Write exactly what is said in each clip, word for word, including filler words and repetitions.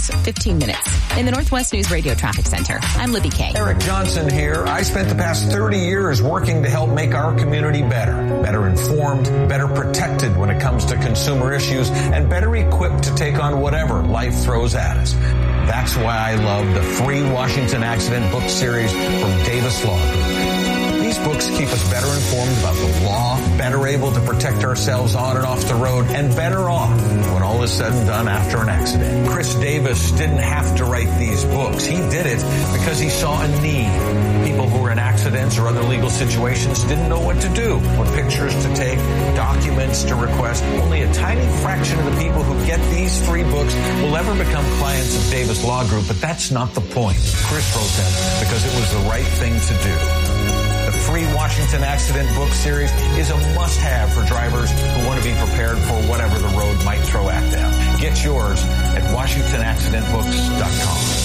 takes fifteen minutes. In the Northwest News Radio Traffic Center, I'm Libby Kay. Eric Johnson here. I spent the past thirty years working to help make our community better. Better informed, better protected when it comes to consumer issues, and better equipped to take on whatever life throws at us. That's why I love the free Washington Accident book series from Davis Law Group. These books keep us better informed about the law, better able to protect ourselves on and off the road, and better off when all is said and done after an accident. Chris Davis didn't have to write these books. He did it because he saw a need. People who were in accidents or other legal situations didn't know what to do. What pictures to take, documents to request. Only a tiny fraction of the people who get these three books will ever become clients of Davis Law Group, but that's not the point. Chris wrote them because it was the right thing to do. The free Washington Accident book series is a must-have for drivers who want to be prepared for whatever the road might throw at them. Get yours at washington accident books dot com.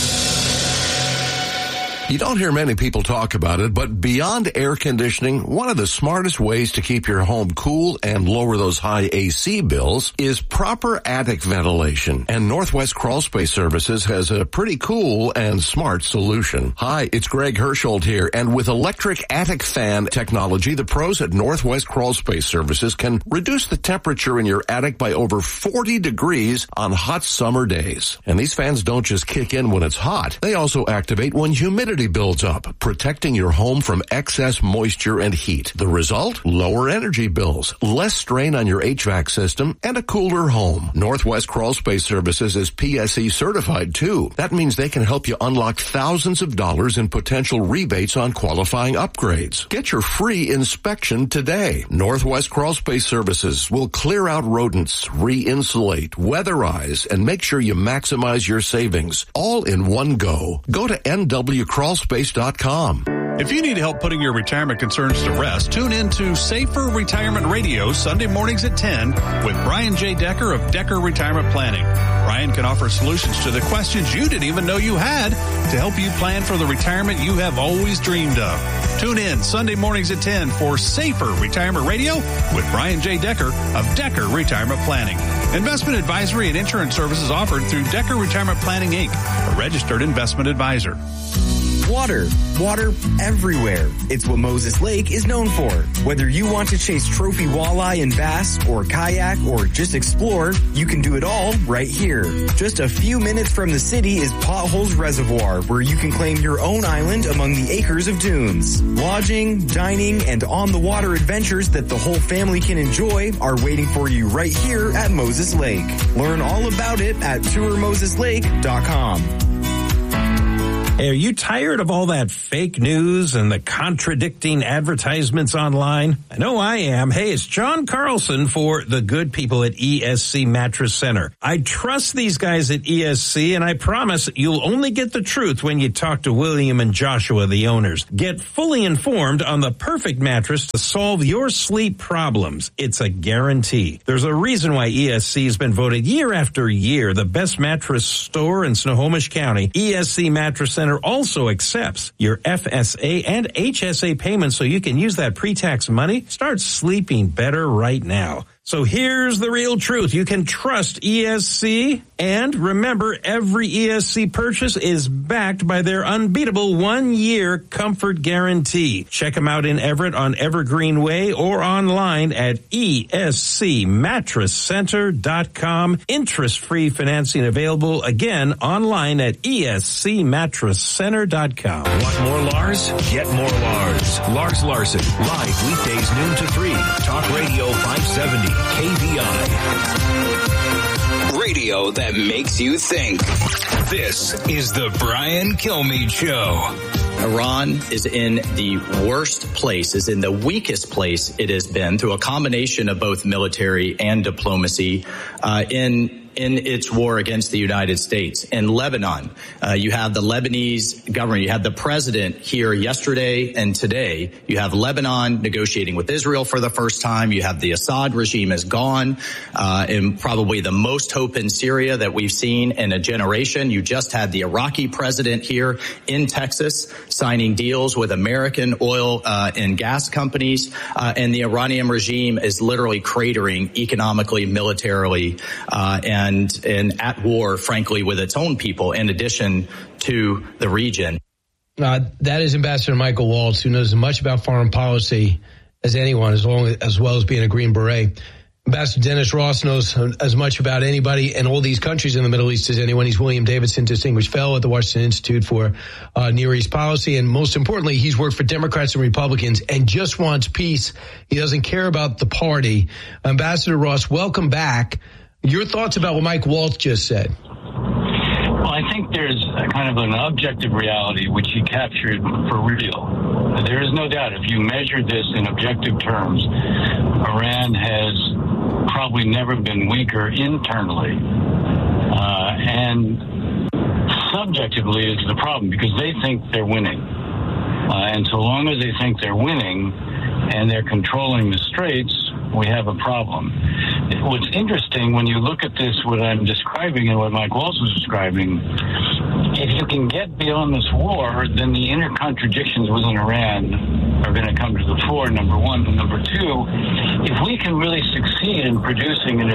You don't hear many people talk about it, but beyond air conditioning, one of the smartest ways to keep your home cool and lower those high A C bills is proper attic ventilation. And Northwest Crawl Space Services has a pretty cool and smart solution. Hi, it's Greg Hersholt here, and with electric attic fan technology, the pros at Northwest Crawl Space Services can reduce the temperature in your attic by over forty degrees on hot summer days. And these fans don't just kick in when it's hot. They also activate when humidity builds up, protecting your home from excess moisture and heat. The result? Lower energy bills, less strain on your H V A C system, and a cooler home. Northwest Crawl Space Services is P S E certified too. That means they can help you unlock thousands of dollars in potential rebates on qualifying upgrades. Get your free inspection today. Northwest Crawl Space Services will clear out rodents, re-insulate, weatherize, and make sure you maximize your savings all in one go. Go to N W crawl space dot com. If you need help putting your retirement concerns to rest, tune in to Safer Retirement Radio Sunday mornings at ten with Brian J. Decker of Decker Retirement Planning. Brian can offer solutions to the questions you didn't even know you had to help you plan for the retirement you have always dreamed of. Tune in Sunday mornings at ten for Safer Retirement Radio with Brian J. Decker of Decker Retirement Planning. Investment advisory and insurance services offered through Decker Retirement Planning, Incorporated, a registered investment advisor. Water. Water everywhere. It's what Moses Lake is known for. Whether you want to chase trophy walleye and bass, or kayak, or just explore, you can do it all right here. Just a few minutes from the city is Potholes Reservoir, where you can claim your own island among the acres of dunes. Lodging, dining, and on-the-water adventures that the whole family can enjoy are waiting for you right here at Moses Lake. Learn all about it at tour moses lake dot com. Hey, are you tired of all that fake news and the contradicting advertisements online? I know I am. Hey, it's John Carlson for the good people at E S C Mattress Center. I trust these guys at E S C, and I promise you'll only get the truth when you talk to William and Joshua, the owners. Get fully informed on the perfect mattress to solve your sleep problems. It's a guarantee. There's a reason why E S C has been voted year after year the best mattress store in Snohomish County. E S C Mattress Center also accepts your F S A and H S A payments, so you can use that pre-tax money. Start sleeping better right now. So here's the real truth. You can trust E S C, and remember, every E S C purchase is backed by their unbeatable one-year comfort guarantee. Check them out in Everett on Evergreen Way or online at E S C mattress center dot com. Interest-free financing available, again, online at E S C mattress center dot com. Want more Lars? Get more Lars. Lars Larson, live weekdays noon to three. Talk Radio five seventy. K V I. Radio that makes you think. This is the Brian Kilmeade Show. Iran is in the worst place, is in the weakest place it has been through a combination of both military and diplomacy uh, in in its war against the United States. In Lebanon, uh, you have the Lebanese government. You have the president here yesterday and today. You have Lebanon negotiating with Israel for the first time. You have the Assad regime is gone, uh, and probably the most hope in Syria that we've seen in a generation. You just had the Iraqi president here in Texas signing deals with American oil uh, and gas companies, uh, and the Iranian regime is literally cratering economically, militarily, uh, and and, and at war, frankly, with its own people, in addition to the region. Uh, that is Ambassador Michael Waltz, who knows as much about foreign policy as anyone, as long as well as being a Green Beret. Ambassador Dennis Ross knows as much about anybody and all these countries in the Middle East as anyone. He's William Davidson Distinguished Fellow at the Washington Institute for uh, Near East Policy. And most importantly, he's worked for Democrats and Republicans and just wants peace. He doesn't care about the party. Ambassador Ross, welcome back. Your thoughts about what Mike Waltz just said? Well, I think there's a kind of an objective reality which he captured for real. There is no doubt if you measure this in objective terms, Iran has probably never been weaker internally. Uh, and subjectively is the problem because they think they're winning. Uh, and so long as they think they're winning and they're controlling the straits, we have a problem. What's interesting when you look at this, what I'm describing and what Mike Waltz was describing, if you can get beyond this war, then the inner contradictions within Iran are going to come to the fore, number one. And number two, if we can really succeed in producing an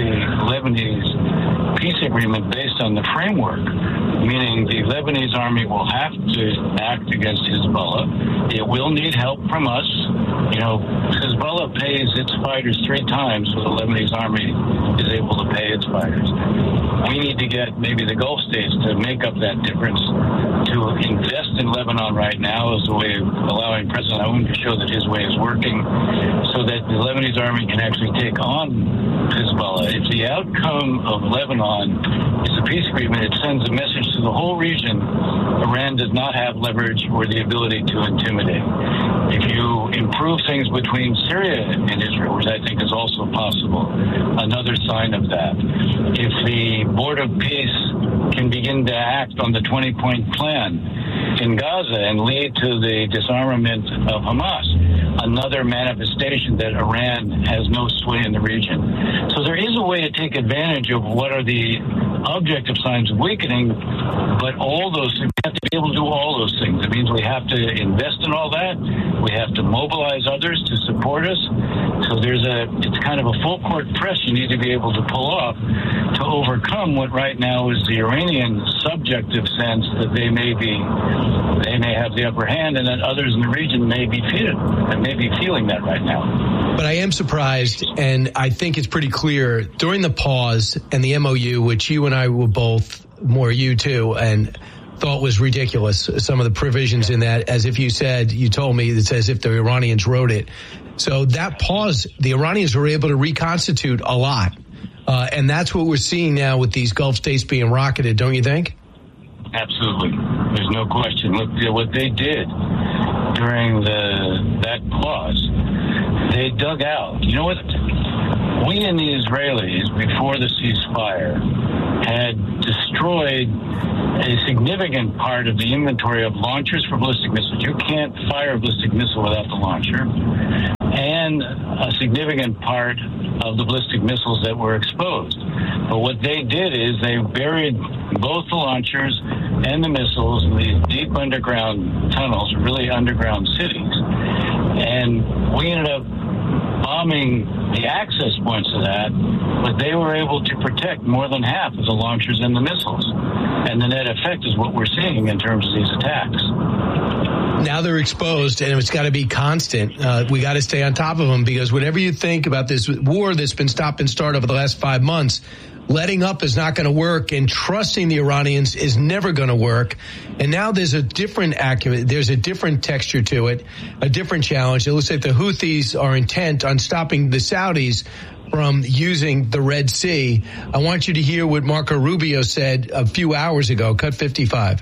Israeli-Lebanese peace agreement based on the framework, meaning the Lebanese army will have to act against Hezbollah, it will need help from us. You know, Hezbollah pays its fighters three times what the Lebanese army is able to pay its fighters. We need to get maybe the Gulf states to make up that difference, to invest in Lebanon right now as a way of allowing President Aoun to show that his way is working so that the Lebanese army can actually take on Hezbollah. If the outcome of Lebanon is a peace agreement, it sends a message to the whole region. Iran does not have leverage or the ability to intimidate. If you improve things between Syria and Israel, which I think is also possible, another sign of that. If the Board of Peace can begin to act on the twenty-point plan in Gaza and lead to the disarmament of Hamas, another manifestation that Iran has no sway in the region. So there is a way to take advantage of what are the objective signs of weakening, but all those things, we have to be able to do all those things. It means we have to invest in all that. We have to mobilize others to support us. So there's a, it's kind of a full court press you need to be able to pull off to overcome what right now is the Iranian subjective sense that they may be, they may have the upper hand and that others in the region may be feeling, may be feeling that right now. But I am surprised, and I think it's pretty clear during the pause and the M O U, which you and I were both, more you too, and thought was ridiculous. Some of the provisions in that, as if you said, you told me it's as if the Iranians wrote it. So that pause, the Iranians were able to reconstitute a lot. Uh, and that's what we're seeing now with these Gulf states being rocketed, don't you think? Absolutely. There's no question. Look, what they did during the that pause, they dug out. You know what? We and the Israelis, before the ceasefire, had destroyed a significant part of the inventory of launchers for ballistic missiles. You can't fire a ballistic missile without the launcher. And a significant part of the ballistic missiles that were exposed. But what they did is they buried both the launchers and the missiles in these deep underground tunnels, really underground cities. And we ended up bombing the access points to that, but they were able to protect more than half of the launchers and the missiles. And the net effect is what we're seeing in terms of these attacks. Now they're exposed, and it's got to be constant. Uh, we got to stay on top of them, because whatever you think about this war that's been stop and start over the last five months, letting up is not going to work, and trusting the Iranians is never going to work. And now there's a different acumen, there's a different texture to it, a different challenge. It looks like the Houthis are intent on stopping the Saudis from using the Red Sea. I want you to hear what Marco Rubio said a few hours ago. Cut fifty-five.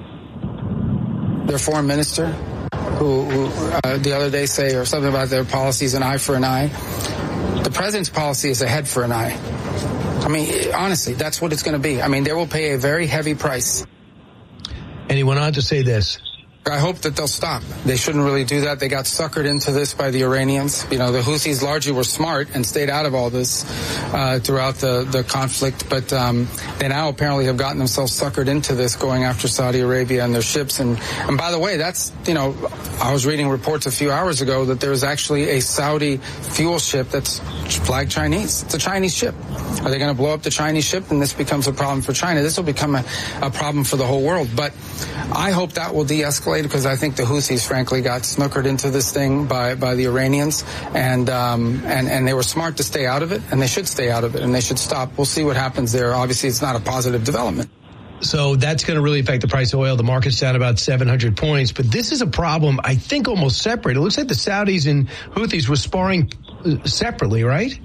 Their foreign minister, who, who uh, the other day say or something about their policy is an eye for an eye. The president's policy is a head for an eye. I mean, honestly, that's what it's going to be. I mean, they will pay a very heavy price. And he went on to say this. I hope that they'll stop. They shouldn't really do that. They got suckered into this by the Iranians. You know, the Houthis largely were smart and stayed out of all this uh, throughout the, the conflict. But um, they now apparently have gotten themselves suckered into this, going after Saudi Arabia and their ships. And, and by the way, that's, you know, I was reading reports a few hours ago that there's actually a Saudi fuel ship that's flagged Chinese. It's a Chinese ship. Are they going to blow up the Chinese ship? And this becomes a problem for China. This will become a, a problem for the whole world. But I hope that will de-escalate, because I think the Houthis, frankly, got snookered into this thing by, by the Iranians, and, um, and and they were smart to stay out of it, and they should stay out of it, and they should stop. We'll see what happens there. Obviously, it's not a positive development. So that's going to really affect the price of oil. The market's down about seven hundred points, but this is a problem, I think, almost separate. It looks like the Saudis and Houthis were sparring separately, right?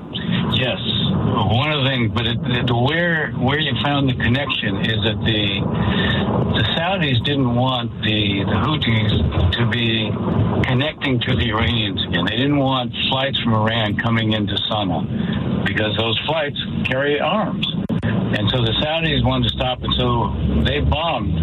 Yes. One of the things, but it, it, where where you found the connection is that the the Saudis didn't want the, the Houthis to be connecting to the Iranians again. They didn't want flights from Iran coming into Sana'a, because those flights carry arms. And so the Saudis wanted to stop, and so they bombed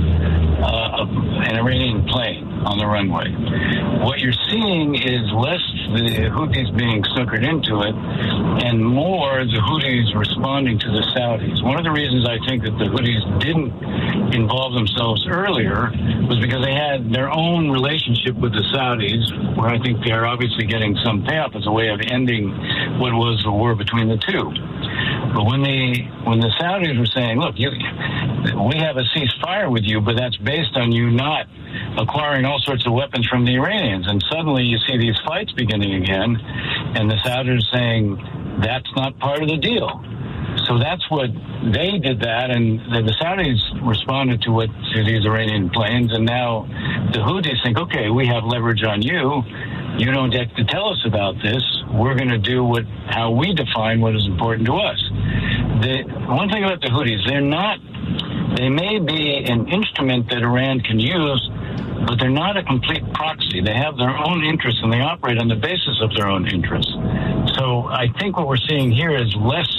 uh, an Iranian plane on the runway. What you're seeing is less the Houthis being snookered into it, and more the Houthis responding to the Saudis. One of the reasons I think that the Houthis didn't involve themselves earlier was because they had their own relationship with the Saudis, where I think they are obviously getting some payoff as a way of ending what was the war between the two. But when the when the Saudis were saying, look, you, we have a ceasefire with you, but that's based on you not acquiring all sorts of weapons from the Iranians, and suddenly you see these fights beginning again, and the Saudis are saying that's not part of the deal. So that's what they did that, and the, the Saudis responded to what to these Iranian planes, and now the Houthis think, okay, we have leverage on you. You don't get to tell us about this. We're going to do what how we define what is important to us. The one thing about the Houthis, they're not. They may be an instrument that Iran can use, but they're not a complete proxy. They have their own interests, and they operate on the basis of their own interests. So I think what we're seeing here is less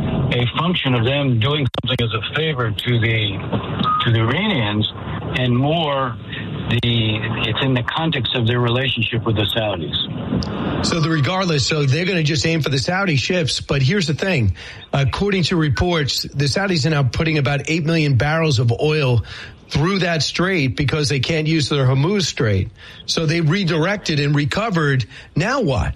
a function of them doing something as a favor to the to the Iranians, and more the it's in the context of their relationship with the Saudis. So the regardless, so they're going to just aim for the Saudi ships. But here's the thing. According to reports, the Saudis are now putting about eight million barrels of oil through that strait because they can't use their Hormuz Strait. So they redirected and recovered. Now what?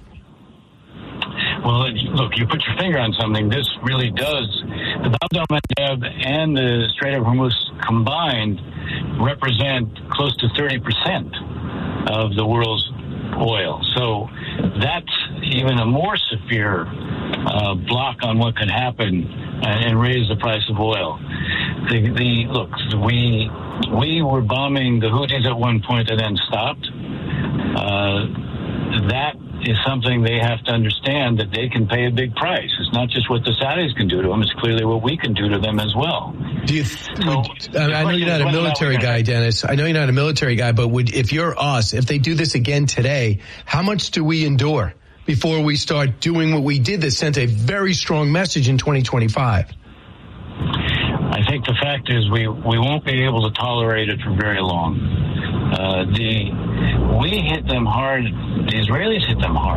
Well, look, you put your finger on something. This really does. The Bab el-Mandeb and the Strait of Hormuz combined represent close to thirty percent of the world's oil. So that's even a more severe uh, block on what can happen and raise the price of oil. The, the look, we we were bombing the Houthis at one point and then stopped. Uh, that is something they have to understand, that they can pay a big price. It's not just what the Saudis can do to them, it's clearly what we can do to them as well. Do you th- so, would, I know you're not a military guy, Dennis. I know you're not a military guy, but would, if you're us, if they do this again today, how much do we endure before we start doing what we did that sent a very strong message in twenty twenty-five? I think the fact is we, we won't be able to tolerate it for very long. Uh, the we hit them hard. The Israelis hit them hard.